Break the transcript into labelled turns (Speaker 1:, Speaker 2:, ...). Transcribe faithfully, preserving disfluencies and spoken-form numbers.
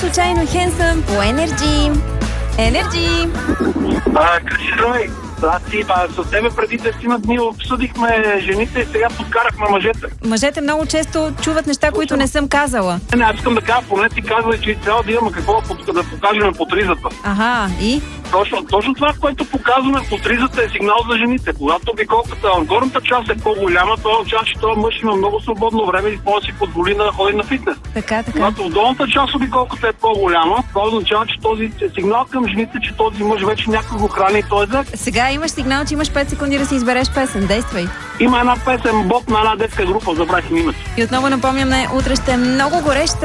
Speaker 1: случайно Хенсън по Energy. Energy!
Speaker 2: А, Красивай, аз си, а, с тебе преди десетина дни обсъдихме жените и сега подкарахме мъжете.
Speaker 1: Мъжете много често чуват неща, които не съм казала.
Speaker 2: Не, аз искам да кажа, поне ти казвай, че трябва да имаме какво да, да покажем под ризата.
Speaker 1: Ага, и?
Speaker 2: Точно, точно това, което показваме под ризата, е сигнал за жените. Когато обиколката, горната част е по-голяма, това означава, че този мъж има много свободно време и може да си позволи да ходи на фитнес.
Speaker 1: Така, така.
Speaker 2: Когато долната част обиколката е по-голяма, това означава, че този е сигнал към жените, че този мъж вече някой го храни и той е зак.
Speaker 1: Сега имаш сигнал, че имаш пет секунди да си избереш песен. Действай.
Speaker 2: Има една песен, бот на една детска група, забравих им името.
Speaker 1: И отново напомняме, утре ще е много горещо.